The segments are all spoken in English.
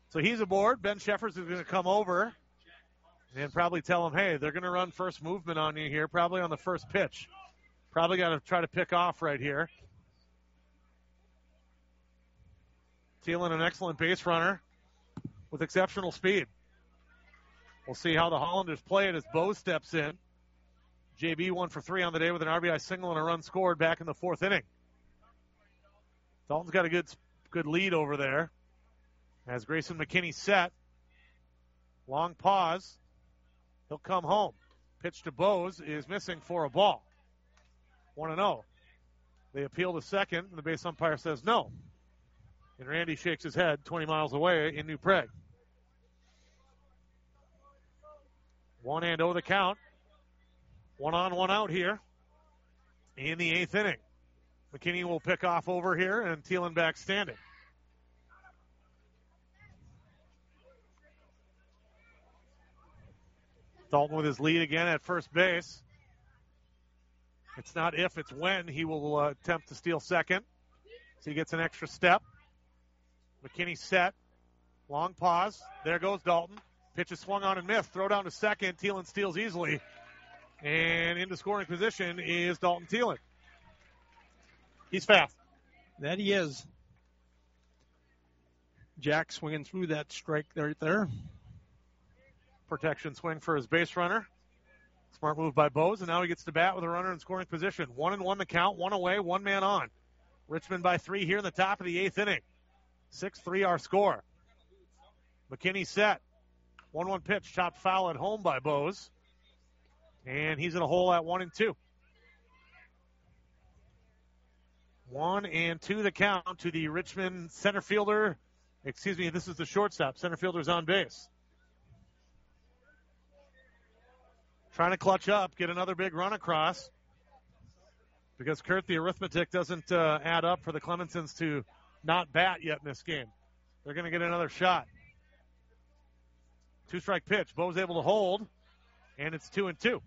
So he's aboard. Ben Sheffers is going to come over and probably tell him, hey, they're going to run first movement on you here, probably on the first pitch. Probably got to try to pick off right here. Thielen, an excellent base runner with exceptional speed. We'll see how the Hollanders play it as Bo steps in. JB 1 for 3 on the day with an RBI single and a run scored back in the fourth inning. Dalton's got a good lead over there as Grayson McKinney set. Long pause. He'll come home. Pitch to Bose is missing for a ball. 1-0. They appeal to second, and the base umpire says no. And Randy shakes his head 20 miles away in New Prague. 1-0 the count. 1 on, 1 out here in the eighth inning. McKinney will pick off over here, and Thielen back standing. Dalton with his lead again at first base. It's not if, it's when he will attempt to steal second. So he gets an extra step. McKinney set. Long pause. There goes Dalton. Pitch is swung on and missed. Throw down to second. Thielen steals easily. And into scoring position is Dalton Thielen. He's fast. That he is. Jack swinging through that strike right there. Protection swing for his base runner. Smart move by Bose, and now he gets to bat with a runner in scoring position. 1-1 the count, 1 away, 1 man on. Richmond by 3 here in the top of the eighth inning. 6-3 our score. McKinney set. 1-1 pitch, chopped foul at home by Bose. And he's in a hole at 1-2. 1-2 the count to the Richmond center fielder. Excuse me, this is the shortstop. Center fielder's on base. Trying to clutch up, get another big run across. Because, Kurt, the arithmetic doesn't add up for the Clemensons to not bat yet in this game. They're going to get another shot. 2-strike pitch. Bo's able to hold, and it's 2-2.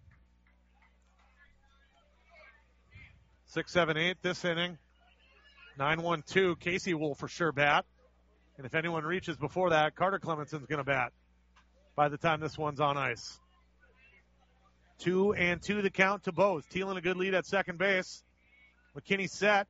6, 7, 8 this inning. 9-1-2. Casey will for sure bat. And if anyone reaches before that, Carter Clemenson's going to bat by the time this one's on ice. 2-2 the count to Bose. Thielen a good lead at second base. McKinney set.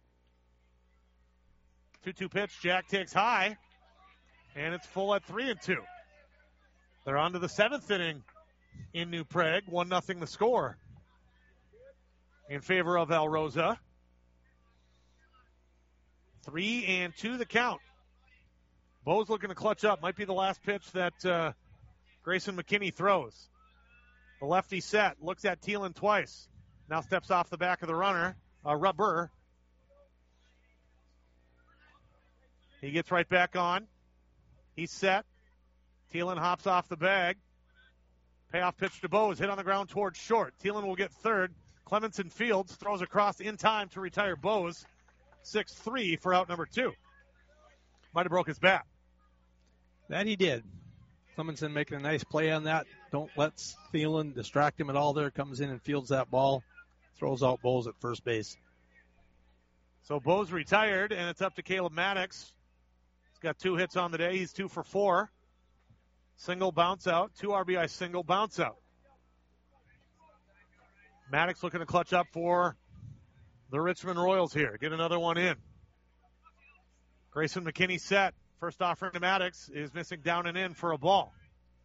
2-2 pitch. Jack takes high. And it's full at 3-2. They're on to the seventh inning in New Prague. 1-0 the score in favor of Alrosa. 3-2 the count. Bose looking to clutch up. Might be the last pitch that Grayson McKinney throws. The lefty set, looks at Thielen twice. Now steps off the back of the runner, rubber. He gets right back on. He's set. Thielen hops off the bag. Payoff pitch to Bose, hit on the ground towards short. Thielen will get third. Clemenson Fields throws across in time to retire Bose. 6-3 for out number 2. Might have broke his bat. That he did. Clemenson making a nice play on that. Don't let Thielen distract him at all there. Comes in and fields that ball. Throws out Bose at first base. So Bose retired, and it's up to Caleb Maddox. He's got 2 hits on the day. He's 2 for 4. Single bounce out. 2 RBI single bounce out. Maddox looking to clutch up for the Richmond Royals here. Get another one in. Grayson McKinney set. First offering to Maddox is missing down and in for a ball.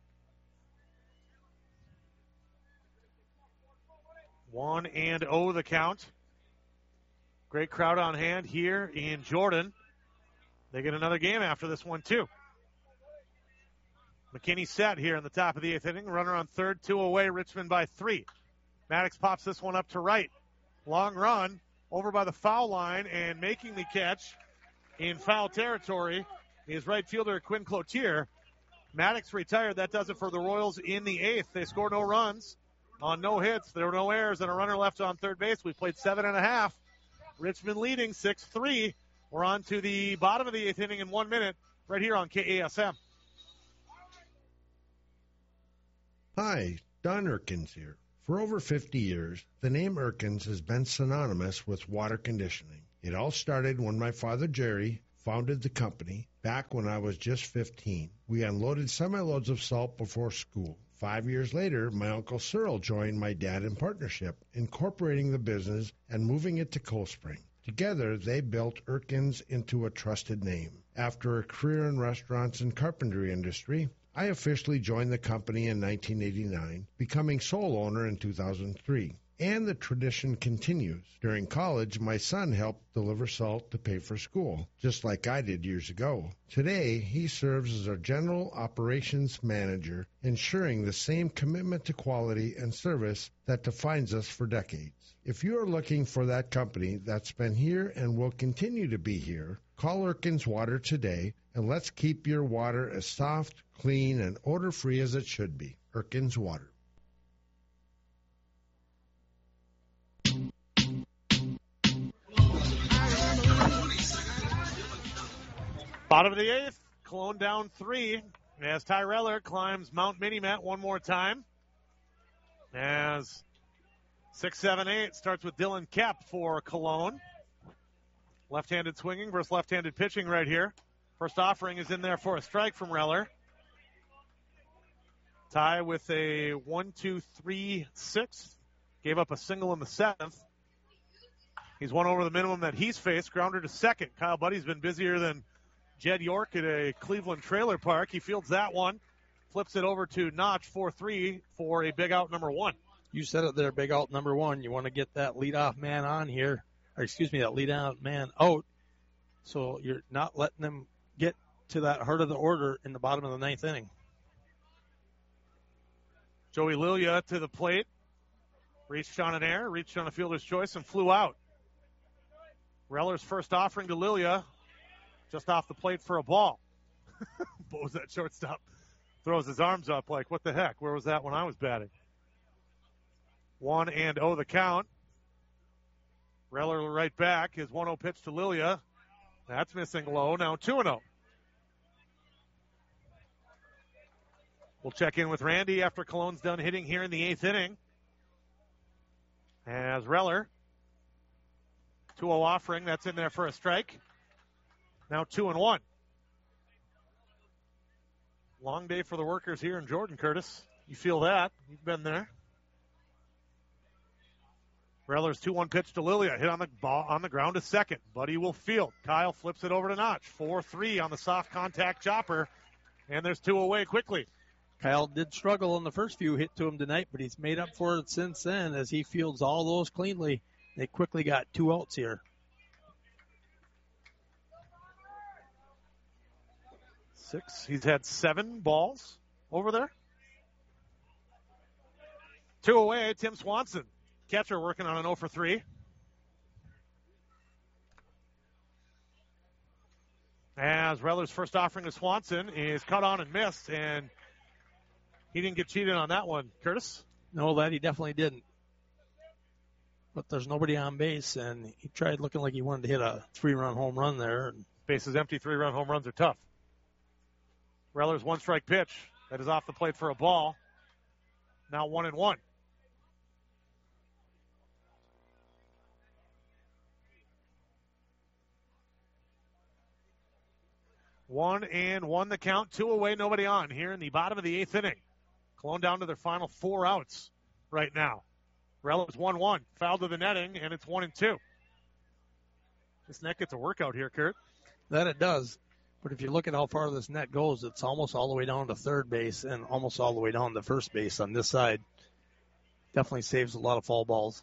1-0 the count. Great crowd on hand here in Jordan. They get another game after this one, too. McKinney set here in the top of the eighth inning. Runner on third, 2 away, Richmond by 3. Maddox pops this one up to right. Long run over by the foul line, and making the catch in foul territory is right fielder Quinn Cloutier. Maddox retired. That does it for the Royals in the eighth. They score no runs on no hits. There were no errors and a runner left on third base. We played 7.5. Richmond leading 6-3. We're on to the bottom of the eighth inning in 1 minute right here on KASM. Hi, Don Erkins here. For over 50 years, the name Erkins has been synonymous with water conditioning. It all started when my father Jerry founded the company back when I was just 15. We unloaded semi-loads of salt before school. 5 years later, my Uncle Cyril joined my dad in partnership, incorporating the business and moving it to Cold Spring. Together, they built Erkins into a trusted name. After a career in restaurants and carpentry industry, I officially joined the company in 1989, becoming sole owner in 2003. And the tradition continues. During college, my son helped deliver salt to pay for school, just like I did years ago. Today, he serves as our general operations manager, ensuring the same commitment to quality and service that defines us for decades. If you are looking for that company that's been here and will continue to be here, call Erkins Water today, and let's keep your water as soft, clean, and odor-free as it should be. Erkins Water. Bottom of the eighth, Cologne down 3 as Tyreller climbs Mount Minimet one more time. As 6-7-8 starts with Dylan Koepp for Cologne. Left-handed swinging versus left-handed pitching right here. First offering is in there for a strike from Reller. Ty with a 1-2-3-6. Gave up a single in the 7th. He's one over the minimum that he's faced. Grounder to second. Kyle Buddy's been busier than Jed York at a Cleveland trailer park. He fields that one. Flips it over to Notch 4-3 for a big out number 1. You said it there, big out number 1. You want to get that leadoff man on here. That lead-out man out. So you're not letting them get to that heart of the order in the bottom of the 9th inning. Joey Lilia to the plate. Reached on an air, reached on a fielder's choice, and flew out. Reller's first offering to Lilia. Just off the plate for a ball. Bo's that shortstop. Throws his arms up like, what the heck? Where was that when I was batting? 1-0 the count. Reller right back. His 1-0 pitch to Lilia. That's missing low. Now 2-0. We'll check in with Randy after Cologne's done hitting here in the 8th inning. As Reller. 2-0 offering. That's in there for a strike. Now 2-1. Long day for the workers here in Jordan, Curtis. You feel that. You've been there. Reller's 2-1 pitch to Lilia. Hit on the ball on the ground to second. Buddy will field. Kyle flips it over to Notch. 4-3 on the soft contact chopper. And there's 2 away quickly. Kyle did struggle in the first few hit to him tonight, but he's made up for it since then as he fields all those cleanly. They quickly got 2 outs here. 6. He's had 7 balls over there. 2 away, Tim Swanson. Catcher working on an 0 for 3. As Reller's first offering to Swanson is cut on and missed, and he didn't get cheated on that one. Curtis? No, that he definitely didn't. But there's nobody on base, and he tried looking like he wanted to hit a 3-run home run there. Bases empty, 3-run home runs are tough. Reller's 1-strike pitch. That is off the plate for a ball. Now 1-1. One and one the count. 2 away, nobody on here in the bottom of the 8th inning. Cologne down to their final 4 outs right now. Reller's 1-1. Foul to the netting, and it's 1-2. This net gets a workout here, Kurt. That it does. But if you look at how far this net goes, it's almost all the way down to third base and almost all the way down to first base on this side. Definitely saves a lot of foul balls.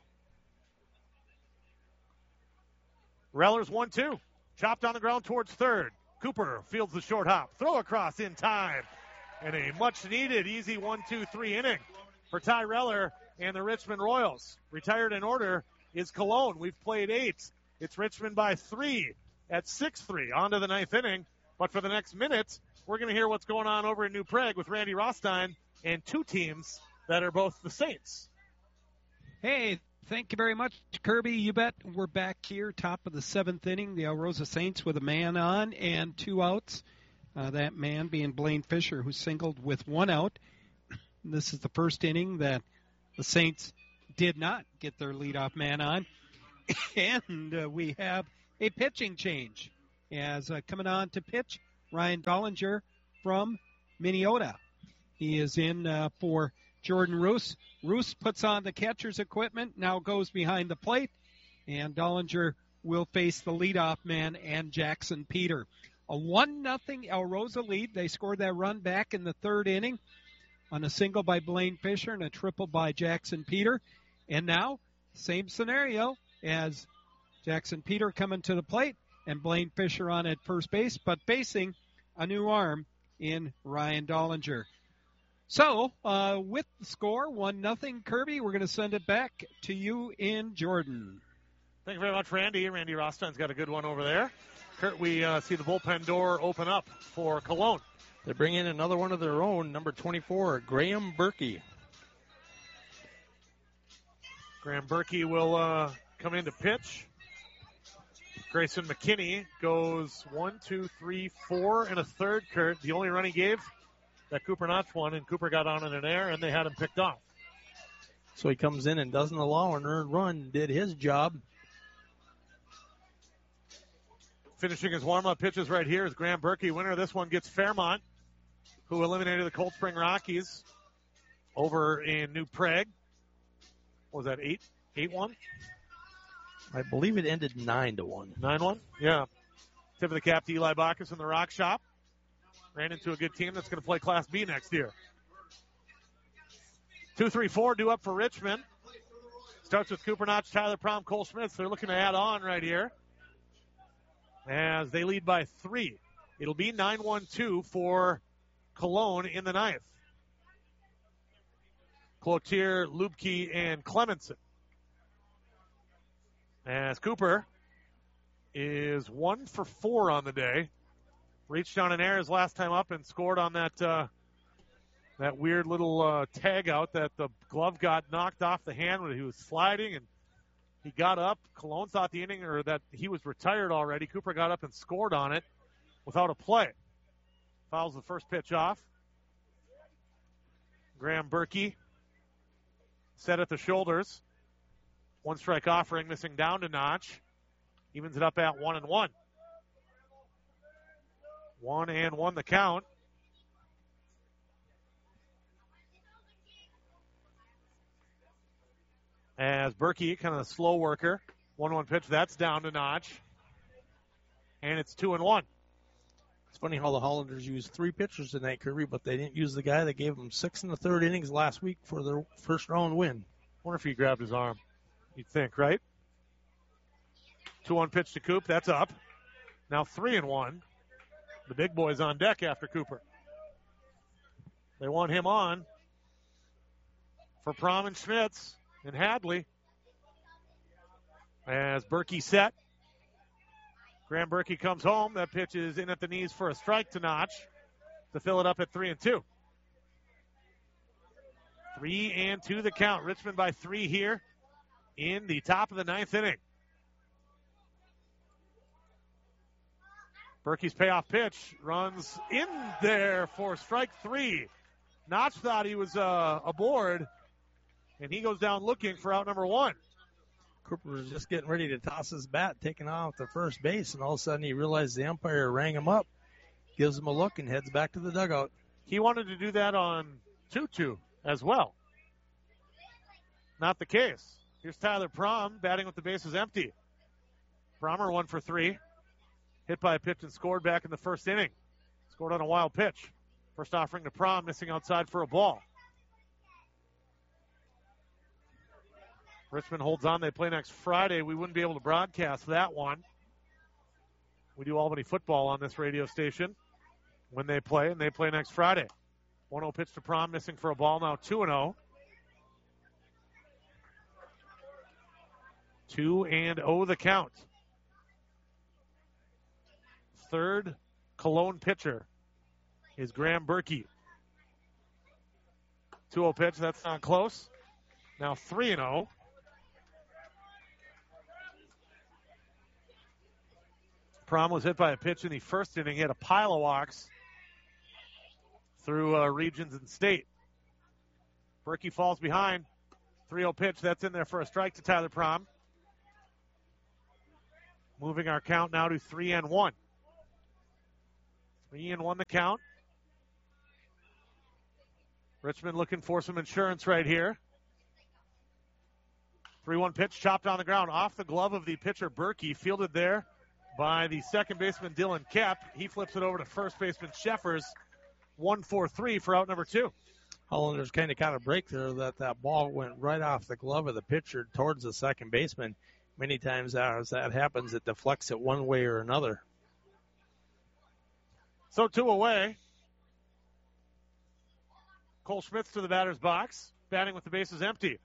Reller's 1-2. Chopped on the ground towards third. Cooper fields the short hop. Throw across in time. And a much-needed easy 1-2-3 inning for Ty Reller and the Richmond Royals. Retired in order is Cologne. We've played 8. It's Richmond by 3 at 6-3. On to the 9th inning. But for the next minute, we're going to hear what's going on over in New Prague with Randy Rothstein and 2 teams that are both the Saints. Hey, thank you very much, Kirby. You bet. We're back here, top of the 7th inning. The El Rosa Saints with a man on and 2 outs. That man being Blaine Fisher, who singled with 1 out. This is the first inning that the Saints did not get their leadoff man on. And we have a pitching change. As coming on to pitch Ryan Dollinger from Minneota. He is in for Jordan Roos. Roos puts on the catcher's equipment, now goes behind the plate, and Dollinger will face the leadoff man and Jackson Peter. A 1-0 El Rosa lead. They scored that run back in the third inning on a single by Blaine Fisher and a triple by Jackson Peter. And now, same scenario as Jackson Peter coming to the plate and Blaine Fisher on at first base, but facing a new arm in Ryan Dollinger. So, with the score, 1-0, Kirby, we're going to send it back to you in Jordan. Thank you very much, Randy. Randy Rostein's got a good one over there. Kurt, we see the bullpen door open up for Cologne. They bring in another one of their own, number 24, Graham Berkey. Graham Berkey will come in to pitch. Grayson McKinney goes 1, 2, 3, 4 and a third, Kurt. The only run he gave, that Cooper Notch won, and Cooper got on in an air, and they had him picked off. So he comes in and doesn't allow an earned run, did his job. Finishing his warm-up pitches right here is Graham Berkey. Winner of this one gets Fairmont, who eliminated the Cold Spring Rockies over in New Prague. What was that, 8-1? I believe it ended 9-1. 9-1? Yeah. Tip of the cap to Eli Bacchus in the Rock Shop. Ran into a good team that's going to play Class B next year. 2-3-4 due up for Richmond. Starts with Cooper Notch, Tyler Prom, Cole Schmitz. They're looking to add on right here as they lead by 3. It'll be 9-1-2 for Cologne in the ninth. Cloutier, Lubke, and Clemenson. As Cooper is 1 for 4 on the day. Reached on an air his last time up and scored on that weird little tag out that the glove got knocked off the hand when he was sliding, and he got up. Cologne thought the inning or that he was retired already. Cooper got up and scored on it without a play. Fouls the first pitch off. Graham Berkey set at the shoulders. 1 strike offering, missing down to Notch. Evens it up at 1-1. 1-1 the count. As Berkey, kind of a slow worker. 1-1 pitch, that's down to Notch. And it's 2-1. It's funny how the Hollanders used 3 pitchers tonight, Kirby, but they didn't use the guy that gave them 6 in the third innings last week for their first round win. Wonder if he grabbed his arm. You'd think, right? 2-1 pitch to Coop. That's up. Now 3-1. The big boys on deck after Cooper. They want him on for Prom and Schmitz and Hadley. As Berkey set. Graham Berkey comes home. That pitch is in at the knees for a strike to Notch to fill it up at 3-2. 3-2 the count. Richmond by 3 here in the top of the ninth inning. Berkey's payoff pitch runs in there for strike 3. Notch thought he was aboard, and he goes down looking for out number 1. Cooper was just getting ready to toss his bat, taking off to first base, and all of a sudden he realized the umpire rang him up, gives him a look, and heads back to the dugout. He wanted to do that on 2-2 as well. Not the case. Here's Tyler Prom batting with the bases empty. Promer 1 for 3. Hit by a pitch and scored back in the first inning. Scored on a wild pitch. First offering to Prom, missing outside for a ball. Richmond holds on. They play next Friday. We wouldn't be able to broadcast that one. We do Albany football on this radio station when they play, and they play next Friday. 1-0 pitch to Prom, missing for a ball. Now 2-0. 2-0 the count. Third Cologne pitcher is Graham Berkey. 2-0 pitch, that's not close. Now 3-0. Prom was hit by a pitch in the first inning. He had a pile of walks through Regions and State. Berkey falls behind. 3-0 pitch, that's in there for a strike to Tyler Prom. Moving our count now to 3-1. 3-1 the count. Richmond looking for some insurance right here. 3-1 pitch chopped on the ground off the glove of the pitcher Berkey, fielded there by the second baseman Dylan Kep. He flips it over to first baseman Sheffers. 1-4-3 for out number 2. Hollanders kind of got a break there that ball went right off the glove of the pitcher towards the second baseman. Many times as that happens, it deflects it one way or another. So 2 away. Cole Schmitz to the batter's box, batting with the bases empty.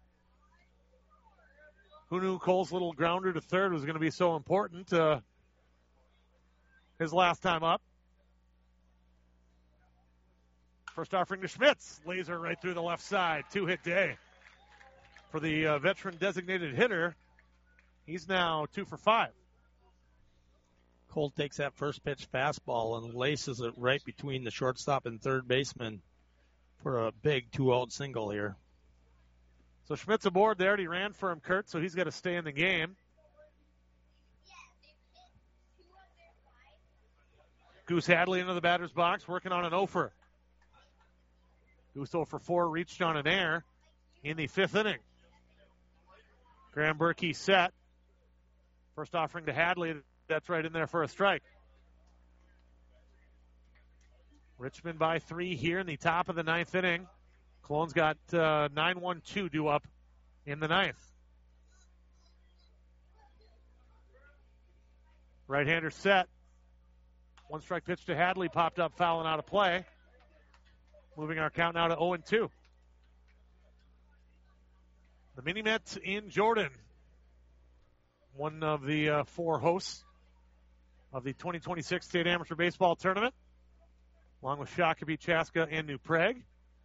Who knew Cole's little grounder to third was going to be so important his last time up? First offering to Schmitz. Laser right through the left side. 2-hit day for the veteran designated hitter. He's now 2 for 5. Cole takes that first pitch fastball and laces it right between the shortstop and third baseman for a big 2-out single here. So Schmitz aboard there. He ran for him, Kurt, so he's got to stay in the game. Goose Hadley into the batter's box, working on an offer. Goose 0 for 4, reached on an error in the 5th inning. Graham Berkey set. First offering to Hadley. That's right in there for a strike. Richmond by 3 here in the top of the 9th inning. Cologne's got 9-1-2 due up in the 9th. Right-hander set. 1-strike pitch to Hadley, popped up, foul and out of play. Moving our count now to 0-2. The Mini-Met in Jordan. One of the 4 hosts of the 2026 State Amateur Baseball Tournament, along with Shakopee, Chaska, and New Prague.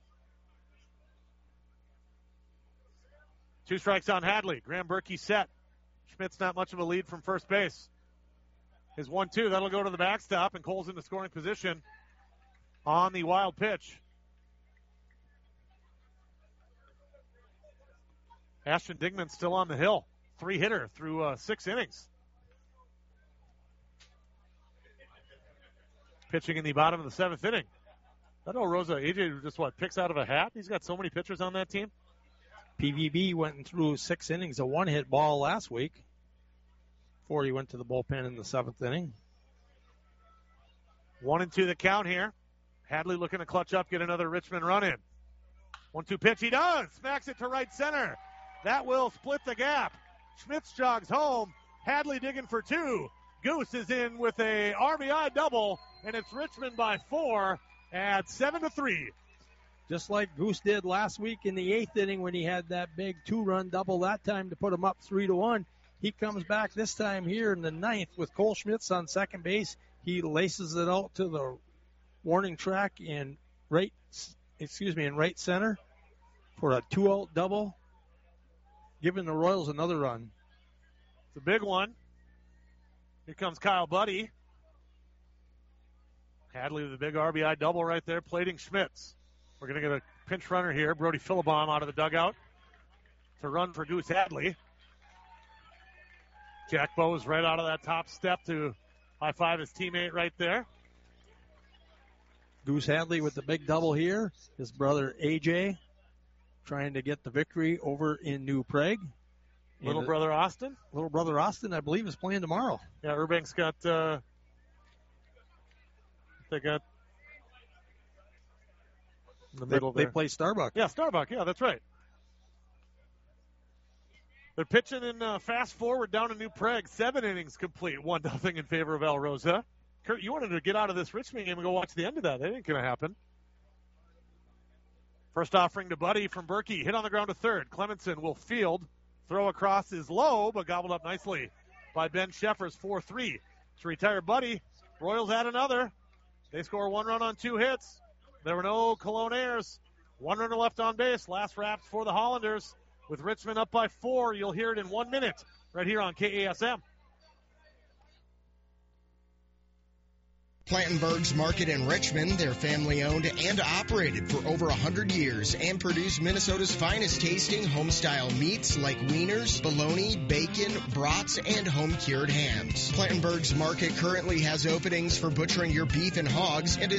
2 strikes on Hadley. Graham Berkey set. Schmitz not much of a lead from first base. His 1-2, that'll go to the backstop, and Cole's in the scoring position on the wild pitch. Ashton Dingman still on the hill. 3-hitter through 6 innings. Pitching in the bottom of the 7th inning. I know Rosa AJ just picks out of a hat. He's got so many pitchers on that team. PVB went through 6 innings, a 1-hit ball last week. 40 went to the bullpen in the 7th inning. 1-2 the count here. Hadley looking to clutch up, get another Richmond run in. 1-2 pitch, he does. Smacks it to right center. That will split the gap. Schmitz jogs home. Hadley digging for 2. Goose is in with a RBI double, and it's Richmond by 4 at 7-3. Just like Goose did last week in the 8th inning when he had that big 2-run double that time to put him up 3-1. He comes back this time here in the 9th with Cole Schmitz on second base. He laces it out to the warning track in right center for a 2-out double, giving the Royals another run. It's a big one. Here comes Kyle Buddy. Hadley with a big RBI double right there, plating Schmitz. We're going to get a pinch runner here. Brody Philibom out of the dugout to run for Goose Hadley. Jack Bowes right out of that top step to high-five his teammate right there. Goose Hadley with the big double here. His brother AJ trying to get the victory over in New Prague. Little brother Austin, I believe, is playing tomorrow. Yeah, Urbank's got, they got in the middle there. They play Starbuck. Yeah, Starbuck. Yeah, that's right. They're pitching in fast forward down to New Prague. 7 innings complete. 1-0 in favor of El Rosa. Kurt, you wanted to get out of this Richmond game and go watch the end of that. That ain't going to happen. First offering to Buddy from Berkey. Hit on the ground to third. Clemenson will field. Throw across is low, but gobbled up nicely by Ben Sheffers. 4-3 to retire Buddy. Royals add another. They score 1 run on 2 hits. There were no Cologne errors. 1 runner left on base. Last wraps for the Hollanders. With Richmond up by 4, you'll hear it in 1 minute right here on KASM. Plantenberg's Market in Richmond. They're family-owned and operated for over 100 years and produce Minnesota's finest tasting home-style meats like wieners, bologna, bacon, brats, and home-cured hams. Plantenberg's Market currently has openings for butchering your beef and hogs and is